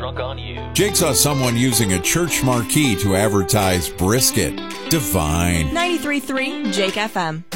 Drunk on You. Jake saw someone using a church marquee to advertise brisket. Divine. 93.3 Jake FM.